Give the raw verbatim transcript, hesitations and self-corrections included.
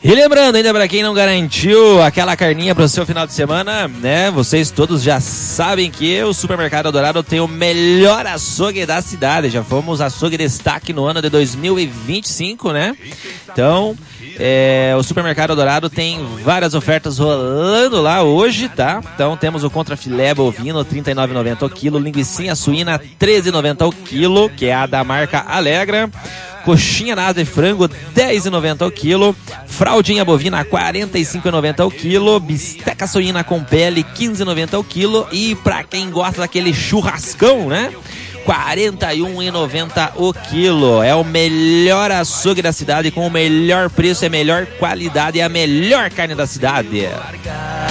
E lembrando, ainda para quem não garantiu aquela carninha para o seu final de semana, né? Vocês todos já sabem que o Supermercado Eldorado tem o melhor açougue da cidade. Já fomos açougue destaque no ano de dois mil e vinte e cinco, né? Então, é, o Supermercado Eldorado tem várias ofertas rolando lá hoje, tá? Então temos o contrafilé bovino, trinta e nove reais e noventa centavos o quilo, linguiça suína, treze reais e noventa centavos o quilo, que é a da marca Alegra. Coxinha na asa de frango, dez reais e noventa centavos o quilo. Fraldinha bovina, quarenta e cinco reais e noventa centavos o quilo. Bisteca suína com pele, quinze reais e noventa centavos o quilo. E pra quem gosta daquele churrascão, né? quarenta e um reais e noventa centavos o quilo. É o melhor açougue da cidade com o melhor preço, a melhor qualidade e a melhor carne da cidade.